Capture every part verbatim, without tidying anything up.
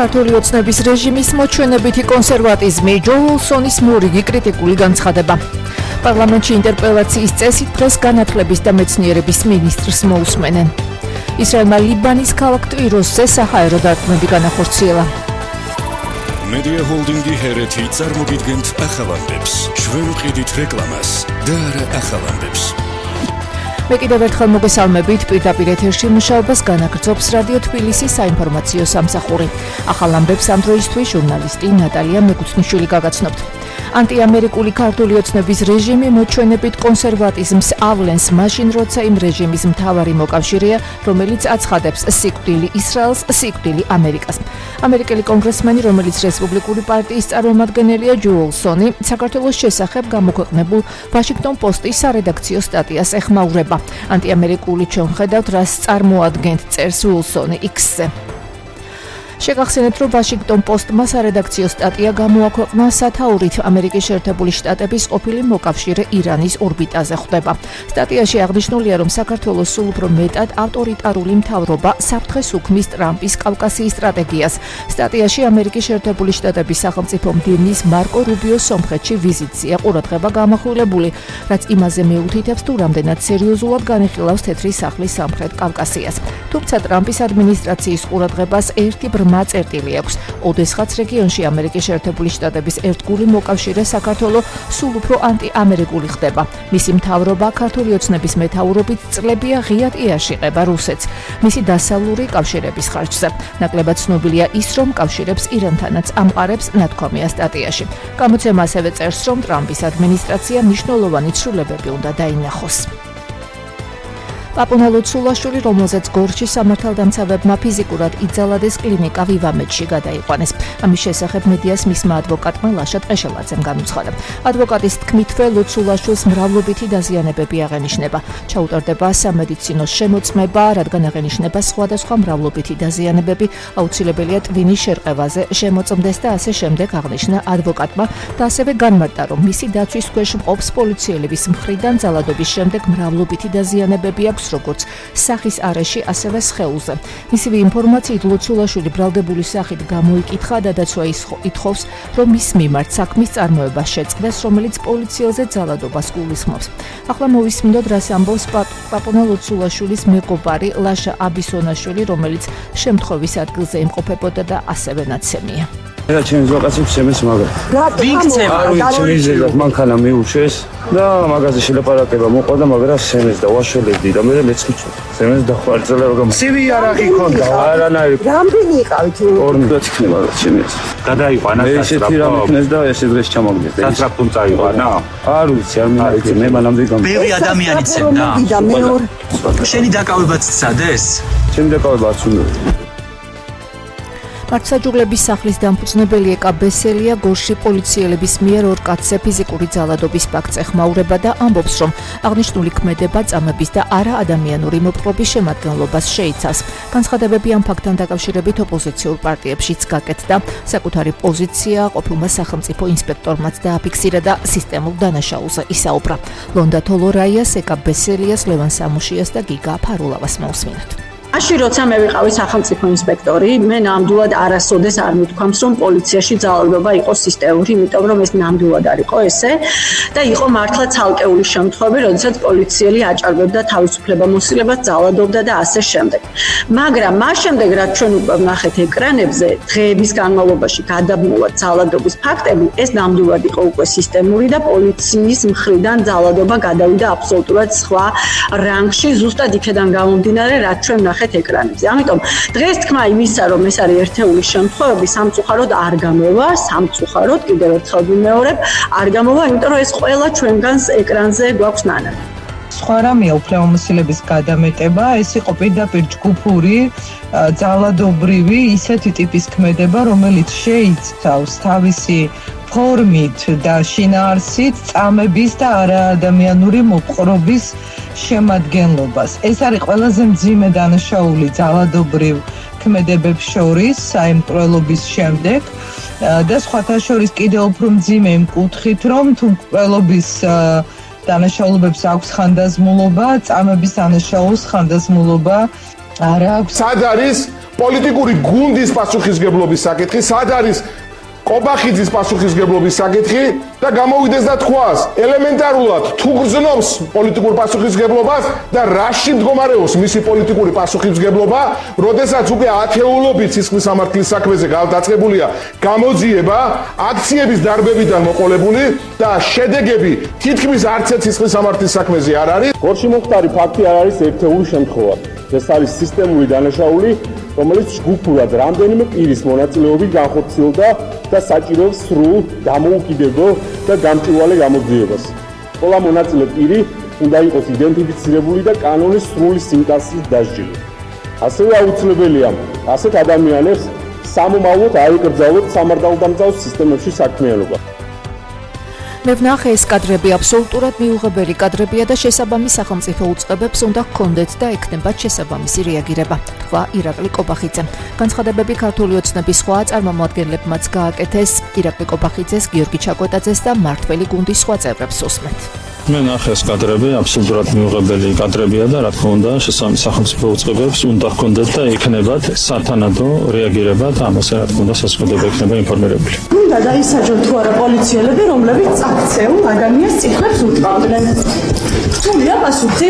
ქართული ოცნების რეჟიმის მოჩვენებითი კონსერვატიზმი, ჯო უილსონის მორიგი კრიტიკული განცხადება. პარლამენტში ინტერპელაციის წესით დღეს განათლების და მეცნიერების მინისტრს მოусმენენ. ისრაელმა ლიბანის ქალაქ ტვიროსზე საჰაერო დარტყმები განახორციელა. Media Holdingi ჰერეთი წარმოგიდგენთ ახალამდებს, ჩვენ ვყიდით რეკლამას და არა ახალამდებს. მე კიდევ ერთხელ მოგესალმებით, პირდაპირ ეთერში მუშაობას განაგრძობს რადიო თბილისის საინფორმაციო სამსახური. ახალამდებს ამ დროისთვის ჟურნალისტი ნატალია მეკუცნიშვილი გაგაცნობთ. ანტიამერიკული ქართული ოცნების რეჟიმი მოჩვენებით კონსერვატიზმს ავლენს მაშინ, როცა იმ რეჟიმის მთავარი მოკავშირეა, რომელიც აცხადებს სიკვდილი ისრაელს, სიკვდილი ამერიკას. ამერიკელი კონგრესმენი, რომელიც რესპუბლიკური პარტიის წარმომადგენელია, ჯო უილსონი, საქართველოს შესახებ გამოქვეყნებულ ვაშინგტონ პოსტის სარედაქციო სტატიას ეხმაურება. ანტიამერიკული ჩვენ ხედავთ, რას წარმოადგენთ, წერს უილსონი X-ზე. შეგახსენებთ, რომ ვაშინგტონ პოსტმა სარედაქციო სტატია გამოაქვეყნა სათაურით ამერიკის შეერთებული შტატების ყოფილი მოკავშირე ირანის ორბიტაზე ხვდება. სტატიაში აღნიშნულია, რომ საქართველოს სულ უფრო მეტად ავტორიტარული მთავრობა საფრთხეს უქმნის ტრამპის კავკასიის სტრატეგიას. სტატიაში ამერიკის შეერთებული შტატების სახელმწიფო მდივნის მარკო რუბიოს სომხეთში ვიზიტზეა ყურადღება გამახვილებული, რაც იმაზე მეუთითებს, თუ რამდენად სერიოზულად განიხილავს თეთრი სახლის სამხრეთ კავკასიას. თუმცა ტრამპის ადმინისტრაციის ყურადღებას ერთი წერტილი აქვს. ოდესღაც რეგიონში ამერიკის შეერთებული შტატების ერთგული მოკავშირე საქართველოს სულ უფრო ანტიამერიკული ხდება. მისი მთავრობა ქართული ოცნების მეთაურობით წლებია ღიად იაშიყება რუსეთს, მისი დასავლური კავშირების ხარჯზე. ნაკლებად ცნობილია ის, რომ კავშირებს ირანთანაც ამყარებს, ნათქვამია სტატიაში. გამოცემა ასევე წერს, რომ ტრამპის ადმინისტრაცია მნიშვნელოვანი ცვლილებები უნდა დაინახოს. პაპუნა ლოცულაშვილი, რომელზეც გორში სამართალდამცავებმა ფიზიკურად იძალადეს კლინიკა ვივამედში გადაიყვანეს. ამის შესახებ მედიას მისმა ადვოკატმა ლაშა ტყეშელაძემ განუცხადა. ადვოკატის თქმითვე ლოცულაშვილს მრავლობითი დაზიანებები აღენიშნება. ჩაუტარდება სამედიცინო შემოწმება, რადგან აღენიშნება სხვადასხვა მრავლობითი დაზიანებები, აუცილებელია ტვინის შერყევაზე შემოწმდეს და ასე შემდეგ, აღნიშნა ადვოკატმა და ასევე განმარტა, რომ მისი დაცვის ქვეშ მყოფს პოლიციელების მხრიდან ძალადობის შემდეგ მრავლობითი დაზიანებები აქვს, როგორც სახის არეში, ასევე სხეულზე. მისივე ინფორმაციით ლოცულაშვილი ბრალდებული სახით გამოიკითხა და დაცვა ითხოვს, რომ მის მიმართ საქმის წარმოება შეწყდეს, რომელიც პოლიციელზე ძალადობას გულისხმობს. ახლა მოვისმინოთ, რას ამბობს პაპუნა ლოცულაშვილის მეგობარი ლაშა აბისონაშვილი, რომელიც შემთხვევის ადგილზე იმყოფებოდა და ასევე ნაცემია. რა ჩემს ვაკაცებს შემეს მაგა. ვიქცევა, ვიქცევა, მანქანა მიუშვეს და მაგაზე შელაპარაკება მოყვა და მაგრამ შემეს და ვაშელებდი და მე მეცხვიჩო. შემეს დახვარწელა რომ სივი არაღი ქონდა. არანაირი. რამდენი იყავით? ორი და იქნება რა შემეს. გადაიყვანა და ესეთი რამ იქნეს და ესე დღეს ჩამოგდეს. სატრაპტუმ წაიყვანა? არ ვიცი, არ მინახე, მე მანამდე გამ. ბევრი ადამიანი ცემდა. და მეორე. შენი დაკავებაც სცადეს? ჩემი დაკავებაც უნდა. მართლმსაჯულების სახლის დამფუძნებელი ეკა ბესელია გორში პოლიციელების მიერ ორ კაცზე ფიზიკური ძალადობის ფაქტს ეხმაურება და ამბობს, რომ აღნიშნული ქმედება წამების და არაადამიანური მოპყრობის შემადგენლობას შეიცავს. განცხადებები ამ ფაქტთან დაკავშირებით ოპოზიციურ პარტიებშიც გაკეთდა. საკუთარი პოზიცია ყოფილმა სახელმწიფო ინსპექტორმაც დააფიქსირა და სისტემურ დანაშაულზე ისაუბრა. ლონდა თოლორაიას, ეკა ბესელიას, ლევან სამუშიას და გიგა ფარულავას მოусმინოთ. Აში როცა მე ვიყავი სახელმწიფო ინსპექტორი, მე ნამდვილად არასოდეს არ მithქვამს, რომ პოლიციაში ძალადობა იყო სისტემური, იმიტომ რომ ეს ნამდვილად არ იყო ესე და იყო მართლა ცალკეული შემთხვევები, როდესაც პოლიციელი აჭარბებდა თავისუფლებამოსილებას, ძალადობდა და ასე შემდეგ. მაგრამ მას შემდეგ, რაც ჩვენ უკვე ვნახეთ ეკრანებზე, დღეების განმავლობაში გადაბმულა ძალადობის ფაქტები, ეს ნამდვილად იყო უკვე სისტემური და პოლიციის მხრიდან ძალადობა გადავიდა აბსოლუტურად სხვა რანგში, ზუსტად იქედან გამომდინარე, რაც ჩვენ ვნახეთ ეკრანებზე. ამიტომ დღეს თქმა იმისა, რომ ეს არის ერთეული შემთხვევები, სამწუხაროდ არ გამოვა, სამწუხაროდ კიდევ ერთხელ ვიმეორებ, არ გამოვა, იმიტომ რომ ეს ყველა ჩვენგანს ეკრანზე გვაქვს ნანა. სხვა რამეა უფლებამოსილების გადამეტება, ეს იყო პირდაპირ ჯგუფური, ძალადობრივი, ისეთი ტიპის ქმედება, რომელიც შეიცავს თავისი ფორმით და შინაარსით წამების და არაადამიანური მოპყრობის შემადგენლობას. ეს არის ყველაზე მძიმე დანაშაული ძალადობრივ ქმედებებს შორის საიმკვლელობის შემდეგ და სხვათა შორის კიდევ უფრო მძიმე იმ კუთხით, რომ თუ მკვლელობის დანაშაულებებს აქვს ხანდაზმულობა, წამების დანაშაულს ხანდაზმულობა არ აქვს. სად არის პოლიტიკური გუნდის პასუხისგებლობის საკითხი, სად არის კობახიძის პასუხისგებლობის საკითხი და გამოვიდეს და თქვას ელემენტარულად თუ გრძნობს პოლიტიკურ პასუხისგებლობას და რაში მდგომარეობს მისი პოლიტიკური პასუხისგებლობა, როდესაც უკვე ათეულობით სისხლის სამართლის საქმეზე დაწყებულია გამოძიება, აქციების დარბებიდან მოყოლებული და შედეგები თითქმის არც ერთ სისხლის სამართლის საქმეზე არ არის. გორში მომხდარი ფაქტი არ არის ერთეული შემთხვევა. ეს არის სისტემური დანაშაული, რომელიც ჯგუფურად რამდენიმე პირის მონაწილეობით განხორციელდა და საჭიროებს სრულ დამოუკიდებელ და გამჭვირვალე გამოძიებას. ყველა მონაწილე პირი უნდა იყოს იდენტიფიცირებული და კანონის სრული სინტაქსის დასჯილი. ასევე აუცილებელია ასეთ ადამიანებს სამომავლოდ აიკრძალოთ სამართალდამცავ სისტემებში საქმიანობა. მე ვნახე ეს კადრები აბსოლუტურად მიუღებელი კადრებია და შესაბამის სახელმწიფო უწყებებს უნდა ჰქონდეთ და ექნებათ შესაბამისი რეაგირება, თქვა ირაკლი კობახიძე. განცხადებები ქართული ოცნების სხვა წარმომადგენლებმაც გააკეთეს. ირაკლი კობახიძეს, გიორგი ჩაკვეტაძეს და მართველი გუნდის სხვა წევრებს უსმენთ. მე ნახე ეს კადრები აბსოლუტურად მიუღებელი კადრებია და რა თქმა უნდა შესაბამის სახელმწიფო უწყებებს უნდა ჰქონდეთ და ექნებათ სათანადო რეაგირება და ამაზე რა თქმა უნდა საზოგადოება იქნება ინფორმირებული. უნდა დაისაჯონ თუ არა პოლიციელები, რომლებიც წაქცეულ ადამიანს წითლებს უტყავდნენ. სულია პასუხი.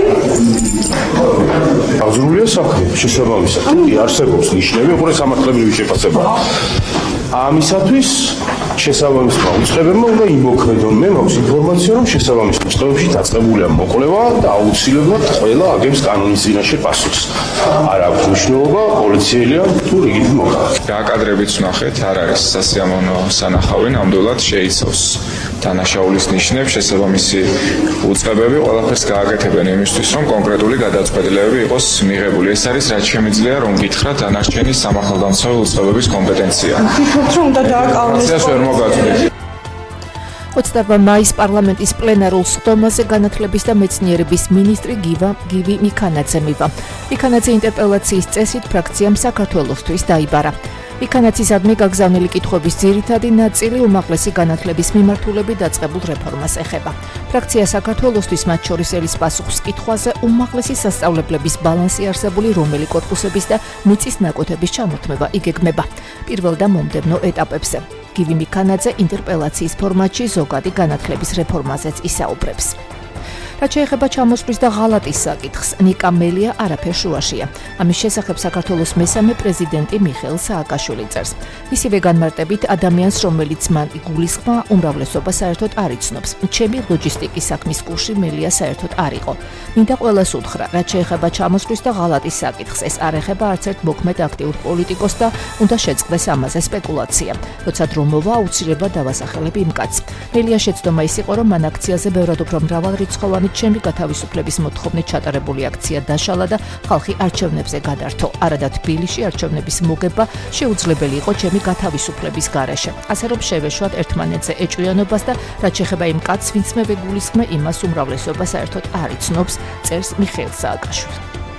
აღძრულია საქმე შესაბამისად. კი არსებობს ნიშნები, უყურე სამართლებრივი შეფასება. ამისათვის შესაბამის უწყებებმა უნდა იმოქმედონ. მე მაქვს ინფორმაცია, რომ შესაბამის უწყებებში დაწყებულია მოკვლევა და აუცილებლად ყველა აგებს კანონის წინაშე პასუხს. არ აქვს მნიშვნელობა პოლიციელია თუ რიგით მოკლა. გააკადრებით ვნახეთ, არ არის სასიამოვნო სანახავი, ნამდვილად შეიცავს დანაშაულის ნიშნებს, შესაბამისი უწყებები ყველაფერს გააკეთებენ იმისთვის, რომ კონკრეტული გადაწყვეტილებები იყოს მიღებული. ეს არის რაც შემიძლია, რომ გითხრათ დანარჩენი სამართალდამცავი უწყებების კომპეტენცია. რომ უნდა დააკავოს ოცდაოთხ მაისს პარლამენტის პლენარულ სხდომაზე განათლების და მეცნიერების მინისტრი გივა გივი მიქანაძე მივა. მიქანაძე ინტერპელაციის წესით ფრაქციამ საქართველოსთვის დაიბარა. მიქანაძისადმი გაგზავნილი კითხვების ძირითადი ნაწილი უმაღლესი განათლების მიმართულებით დაწყებულ რეფორმას ეხება. ფრაქცია საქართველოსთვის მათ შორის ელის პასუხს კითხვაზე უმაღლესი სასწავლებლების ბალანსი არსებული რომელი კორპუსების და მიწის ნაკვეთების ჩამოთმება იგეგმება პირველ და მომდევნო ეტაპებზე. გივი მიქანაძე ინტერპელაციის ფორმატში ზოგადი განათლების რეფორმაზეც ისაუბრებს. რაც შეეხება ჩამოსვლის და ღალატის საკითხს, ნიკა მელია არაფერ შუაშია. ამის შესახებ საქართველოს მესამე პრეზიდენტი მიხეილ სააკაშვილი წერს. მისივე განმარტებით ადამიანს, რომელიც მან იგულისხმა, უმრავლესობა საერთოდ არ იცნობს. ჩემი ლოჯისტიკის საქმის კურსი მელია საერთოდ არ იყო. მინდა ყველას უთხრა, რაც შეეხება ჩამოსვლის და ღალატის საკითხს, ეს არ ეხება არც ერთ მოქმედ აქტიურ პოლიტიკოს და უნდა შეწყდეს ამაზე სპეკულაცია. როცა დრო მოვა, აუცილებლად დავასახელებ იმ კაცს. მელია შეცდომა ის იყო, რომ მან აქციაზე ბევრად უფრო მრავალრიცხოვანი ჩემი გათავისუფლების მოთხოვნით ჩატარებული აქცია დაშალა და ხალხი არჩევნებზე გადართო. არადა თბილისში არჩევნების მოგება შეუძლებელი იყო ჩემი გათავისუფლების გარეშე. ასე რომ შევეშვათ ერთმანეთზე ეჭვიანობას და რაც შეეხება იმ კაცს, ვინც მე ვეგულისხმე, იმას უმრავლესობა საერთოდ არ იცნობს, წერს მიხეილ სააკაშვილი.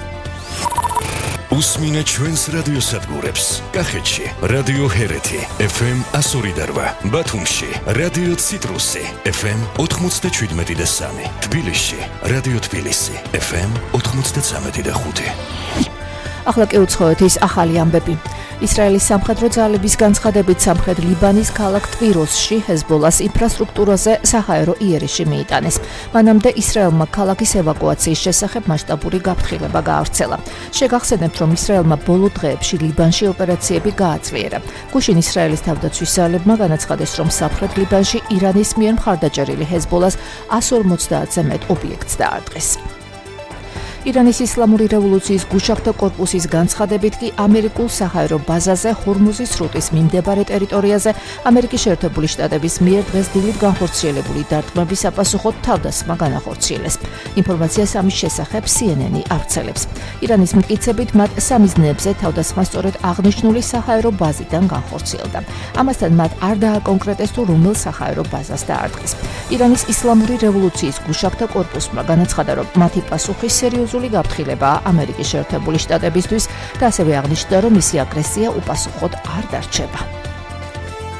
უსმინე ჩვენს რადიოსადგურებს. კახეთში რადიო ჰერეთი ეფ ემ εκατო ორი და რვა, ბათუმში რადიო ციტრუსი ეფ ემ ოთხმოცდაშვიდმეტი და სამი, თბილისში რადიო თბილისი ეფ ემ ოთხმოცდაცამეტი და ხუთი. ახლა კი უცხოეთ ის ახალი ამბები. ისრაელის სამხედრო ძალების განცხადებით სამხრეთ ლიბანის ქალაქ ტვიროსში ჰეზბოლას ინფრასტრუქტურაზე საჰაერო იერიში მიიტანეს. მანამდე ისრაელმა ქალაქის ევაკუაციის შესახებ მასშტაბური გაფრთხილება გაავრცელა. შეგახსენებთ, რომ ისრაელმა ბოლო დღეებში ლიბანში ოპერაციები გააძლიერა. გუშინ ისრაელის თავდაცვის ძალებმა განაცხადეს, რომ სამხრეთ ლიბანში ირანის მიერ მხარდაჭერილი ჰეზბოლას εκατო ორმოცდაათზე მეტ ობიექტს დაარტყეს. ირანის ისლამური რევოლუციის გუშაღთა კორპუსის განცხადებით კი ამერიკულ საჰაერო ბაზაზე ჰორმუზის სრუტის მიმდებარე ტერიტორიაზე ამერიკის შეერთებული შტატების მიერ დღეს დილით განხორციელებული დარტყმების საპასუხოდ თავდასხმა განახორციელეს. ინფორმაციას ამის შესახებ სი ენ ენი ავრცელებს. ირანის მტკიცებით მათ სამიზნეებზე თავდასხმა სწორედ აღნიშნული საჰაერო ბაზიდან განხორციელდა. ამასთან მათ არ დააკონკრეტეს თუ რომელ საჰაერო ბაზას დაარტყეს. ირანის ისლამური რევოლუციის გუშაღთა კორპუსმა განაცხადა, რომ მათი პასუხი სერიოზული გაფრთხილებაა ამერიკის შეერთებული შტატებისთვის და ასევე აღნიშნა, რომ მისი აგრესია უპასუხოდ არ დარჩება.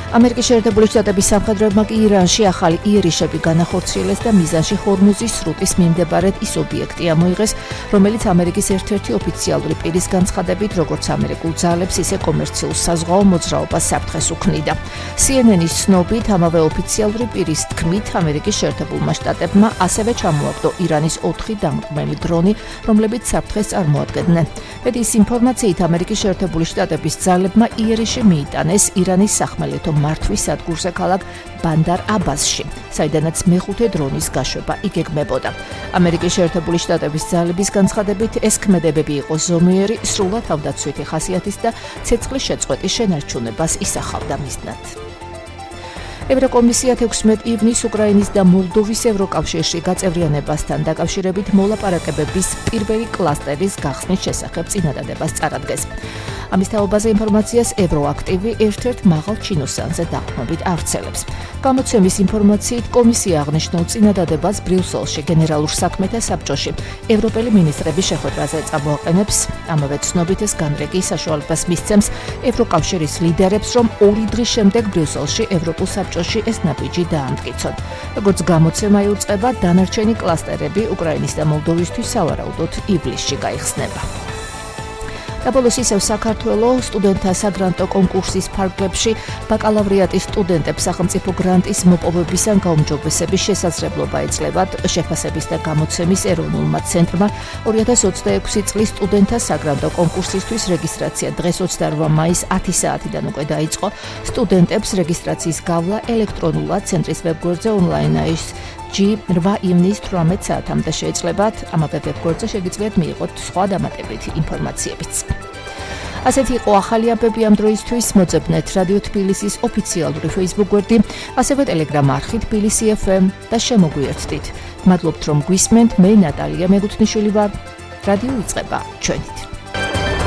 ამერიკის შეერთებული შტატების სამხედროებმა კი ირანში ახალი იერიშები განახორციელეს და მიზანში ჰორმუზის სრუტის მიმდებარედ ის ობიექტი ამოიღეს, რომელიც ამერიკის ერთ-ერთი ოფიციალური პირის განცხადებით, როგორც ამერიკულ ძალებს, ისე კომერციულ საზღვაო მოძრაობას საფრთხეს უქმნიდა. C N N-ის ცნობით, ამავე ოფიციალური პირის თქმით, ამერიკის შეერთებულმა შტატებმა ასევე ჩამოაგდო ირანის ოთხი დამღმელი დრონი, რომლებიც საფრთხეს წარმოადგენდნენ. Პედიის ინფორმაციით, ამერიკის შეერთებული შტატების ძალებმა იერიში მიიტანეს ირანის სახმელეთო მართვის სადგურზე ქალაქ ბანდარ აბასში, საიდანაც მეხუთე დრონის გაშვება იგეგმებოდა. ამერიკის შეერთებული შტატების ძალების განცხადებით, ეს ქმედებები იყო ზომიერი, სრულად თავდაცვითი ხასიათის და ცეცხლის შეწყვეტის შენარჩუნებას ისახავდა მიზნად. ევროკომისია თექვსმეტ ივნისს უკრაინის და მოლდოვის ევროკავშირში გაწევრიანებასთან დაკავშირებით მოლაპარაკებების პირველი კლასტერის გახსნის შესახებ წინადადებას წარადგეს. ამის თაობაზე ინფორმაციას ევროაქტივი ერთ-ერთ მაღალ ჩინოსანზე დაყრდნობით ავრცელებს. გამოცემის ინფორმაციით, კომისია აღნიშნულ წინადადებას ბრიუსელში გენერალურ საქმეთა საბჭოში ევროპელი მინისტრების შეხვედრაზე წამოაყენებს. ამავე ცნობით ეს განრიგი საშუალებას მისცემს ევროკავშირის ლიდერებს, რომ ორი დღის შემდეგ ბრიუსელში ევროპულ საბჭოში ეს ნაბიჯი დაამტკიცონ. როგორც გამოცემა იუწყება, დანარჩენი კლასტერები უკრაინის და მოლდოვისთვის სავარაუდოდ ივლისში გაიხსნება. და ბოლოს ისევ საქართველოს სტუდენტთა საგრანტო კონკურსის ფარგლებში ბაკალავრიატის სტუდენტებს სახელმწიფო გრანტის მოპოვების ან გაუმჯობესების შესაძლებლობა ეძლევათ შეფასების და გამოცემის ეროვნულმა ცენტრმა ორი ათას ოცდაექვსი წლის სტუდენტთა საგრანტო კონკურსისთვის რეგისტრაცია დღეს ოცდაორმა მაისს ათი საათიდან უკვე დაიწყო. სტუდენტებს რეგისტრაციის გავლა ელექტრონულად ცენტრის ვებგვერდზე ონლაინაის G რვა ივნისს თვრამეტ საათამდე შეეძლებათ. ამავე ვებგვერდზე შეგიძლიათ მიიღოთ სხვა დამატებითი ინფორმაციებიც. ასეთი იყო ახალი ამბები ამ დროისთვის. მოძებნეთ რადიო თბილისის ოფიციალური Facebook გვერდი, ასევე Telegram არხი თბილისი F M და შემოგვიერთდით. მადლობთ რომ გვისმენთ. მე ნატალია მეგუთნიშვილი ვარ. რადიო იწყება ჩვენით.